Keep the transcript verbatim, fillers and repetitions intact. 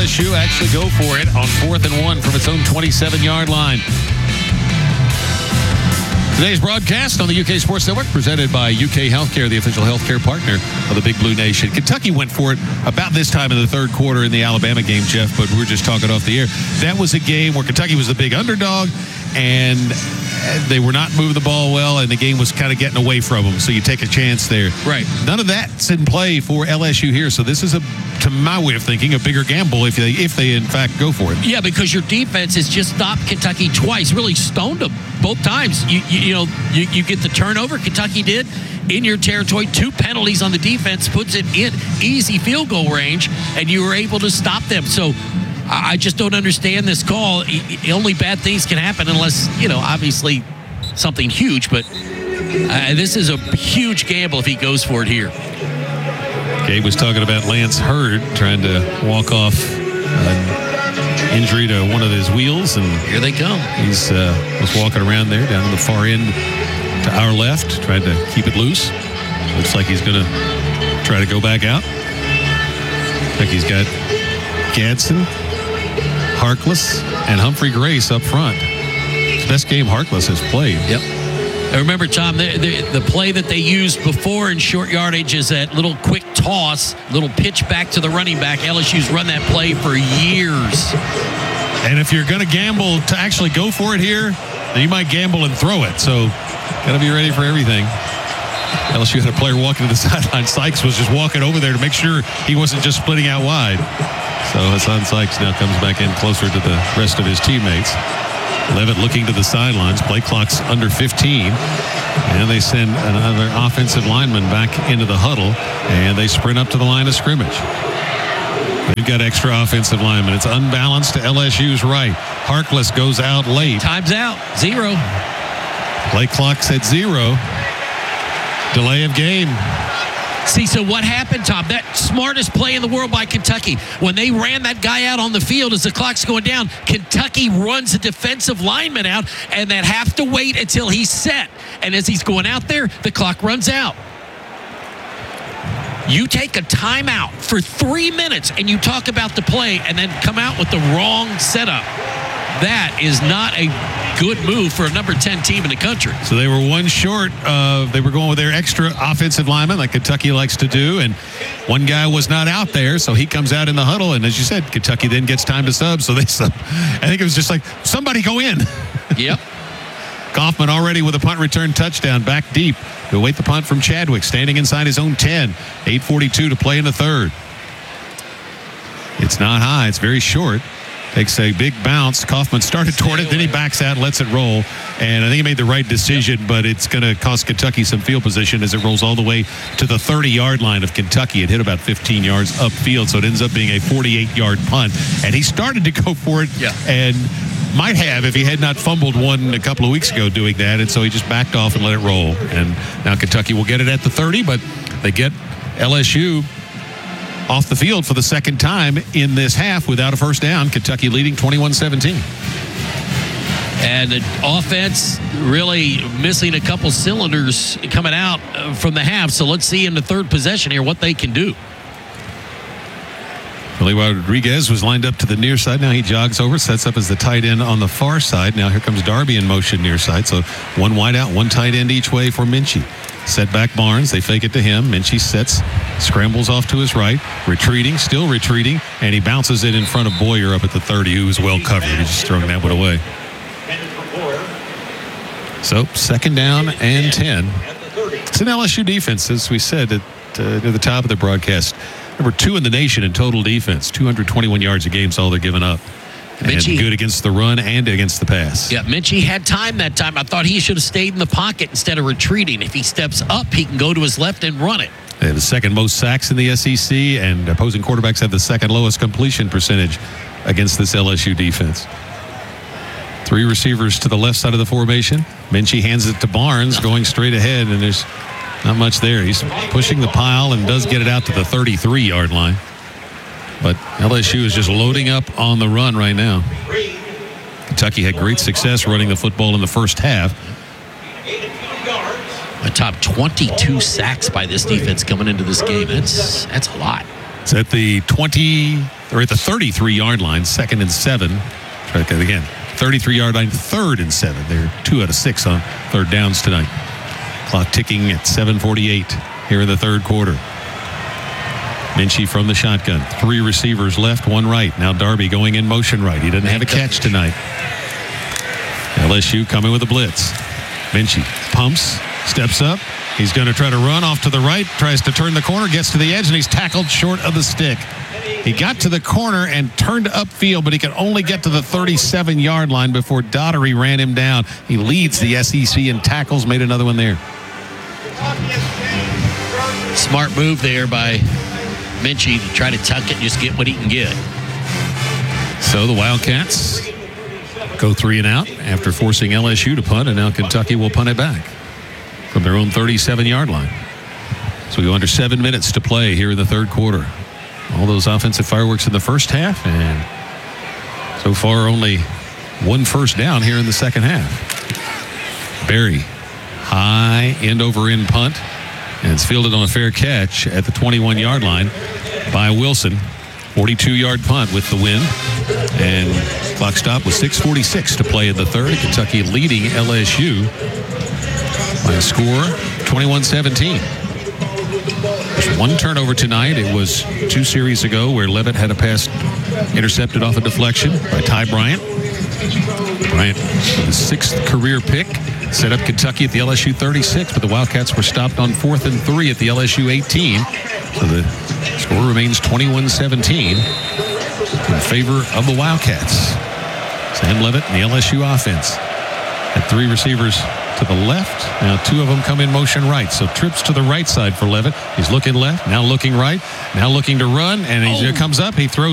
S U actually go for it on fourth and one from its own twenty-seven-yard line. Today's broadcast on the U K Sports Network presented by U K Healthcare, the official healthcare partner of the Big Blue Nation. Kentucky went for it about this time in the third quarter in the Alabama game, Jeff, but we were just talking off the air. That was a game where Kentucky was the big underdog, and they were not moving the ball well, and the game was kind of getting away from them, so you take a chance there. Right. None of that's in play for L S U here, so this is, a, to my way of thinking, a bigger gamble if they, if they in fact, go for it. Yeah, because your defense has just stopped Kentucky twice, really stoned them both times. You, you, you know, you, you get the turnover, Kentucky did, in your territory, two penalties on the defense, puts it in easy field goal range, and you were able to stop them. So I just don't understand this call. Only bad things can happen unless, you know, obviously something huge. But uh, this is a huge gamble if he goes for it here. Gabe was talking about Lance Hurd trying to walk off an injury to one of his wheels. And here they come. He's uh, was walking around there down on the far end to our left, trying to keep it loose. Looks like he's going to try to go back out. I think he's got Gadsden, Harkless, and Humphrey Grace up front. It's the best game Harkless has played. Yep. I remember, Tom, the, the, the play that they used before in short yardage is that little quick toss, little pitch back to the running back. L S U's run that play for years. And if you're going to gamble to actually go for it here, then you might gamble and throw it. So got to be ready for everything. L S U had a player walking to the sideline. Sykes was just walking over there to make sure he wasn't just splitting out wide. So Hassan Sykes now comes back in closer to the rest of his teammates. Levitt looking to the sidelines. Play clock's under fifteen. And they send another offensive lineman back into the huddle. And they sprint up to the line of scrimmage. They've got extra offensive linemen. It's unbalanced to L S U's right. Harkless goes out late. Time's out. Zero. Play clock's at zero. Delay of game. See, so what happened, Tom? That smartest play in the world by Kentucky. When they ran that guy out on the field as the clock's going down, Kentucky runs a defensive lineman out, and they have to wait until he's set. And as he's going out there, the clock runs out. You take a timeout for three minutes, and you talk about the play, and then come out with the wrong setup. That is not a good move for a number ten team in the country. So they were one short of, they were going with their extra offensive lineman like Kentucky likes to do, and one guy was not out there, so he comes out in the huddle, and as you said, Kentucky then gets time to sub, so they sub. I think it was just like, somebody go in. Yep. Kaufman already with a punt return touchdown back deep to await the punt from Chadwick, standing inside his own ten. eight forty-two to play in the third. It's not high, it's very short. Takes a big bounce. Kaufman started toward it, then he backs out and lets it roll. And I think he made the right decision, but it's going to cost Kentucky some field position as it rolls all the way to the thirty-yard line of Kentucky. It hit about fifteen yards upfield, so it ends up being a forty-eight-yard punt. And he started to go for it yeah. and might have if he had not fumbled one a couple of weeks ago doing that. And so he just backed off and let it roll. And now Kentucky will get it at the thirty, but they get L S U off the field for the second time in this half without a first down. Kentucky leading twenty-one seventeen. And the offense really missing a couple cylinders coming out from the half. So let's see in the third possession here what they can do. Billy Rodriguez was lined up to the near side. Now he jogs over, sets up as the tight end on the far side. Now here comes Darby in motion near side. So one wide out, one tight end each way for Minchie. Set back Barnes. They fake it to him. Minchie sets, scrambles off to his right, retreating, still retreating, and he bounces it in front of Boyer up at the thirty, who was well covered. He's just throwing that one away. So second down and ten. It's an L S U defense, as we said at, uh, near the top of the broadcast. Number two in the nation in total defense. two hundred twenty-one yards a game is all they're giving up. And Minchie, good against the run and against the pass. Yeah, Minchie had time that time. I thought he should have stayed in the pocket instead of retreating. If he steps up, he can go to his left and run it. They have the second most sacks in the S E C, and opposing quarterbacks have the second lowest completion percentage against this L S U defense. Three receivers to the left side of the formation. Minchie hands it to Barnes, going straight ahead, and there's not much there. He's pushing the pile and does get it out to the thirty-three-yard line. But L S U is just loading up on the run right now. Kentucky had great success running the football in the first half. A top twenty-two sacks by this defense coming into this game. That's that's a lot. It's at the twenty, or at the thirty-three-yard line, second and seven. Try that again. thirty-three-yard line, third and seven. They're two out of six on third downs tonight. Clock ticking at seven forty-eight here in the third quarter. Minchie from the shotgun. Three receivers left, one right. Now Darby going in motion right. He doesn't have a catch tonight. L S U coming with a blitz. Minchie pumps, steps up. He's going to try to run off to the right, tries to turn the corner, gets to the edge, and he's tackled short of the stick. He got to the corner and turned upfield, but he could only get to the thirty-seven-yard line before Daugherty ran him down. He leads the S E C in tackles, made another one there. Smart move there by Minchie to try to tuck it and just get what he can get. So the Wildcats go three and out after forcing L S U to punt, and now Kentucky will punt it back from their own thirty-seven-yard line. So we go under seven minutes to play here in the third quarter. All those offensive fireworks in the first half, and so far only one first down here in the second half. Berry, high end over end punt, and it's fielded on a fair catch at the twenty-one-yard line by Wilson. forty-two-yard punt with the win, and clock stop with six forty-six to play in the third. Kentucky leading L S U by a score twenty-one seventeen. There's one turnover tonight. It was two series ago where Levitt had a pass intercepted off a deflection by Ty Bryant. Bryant, his sixth career pick, set up Kentucky at the L S U thirty-six, but the Wildcats were stopped on fourth and three at the L S U eighteen. So the score remains twenty-one seventeen in favor of the Wildcats. Sam Levitt and the L S U offense had three receivers to the left. Now two of them come in motion right. So trips to the right side for Levitt. He's looking left, now looking right, now looking to run, and he oh. comes up. He throws